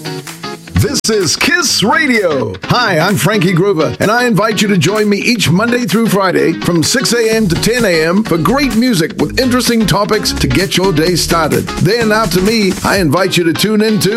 This is Kiss Radio. Hi, I'm Frankie Groover, and I invite you to join me each Monday through Friday from 6 a.m. to 10 a.m. for great music with interesting topics to get your day started. Then, after me, I invite you to tune in to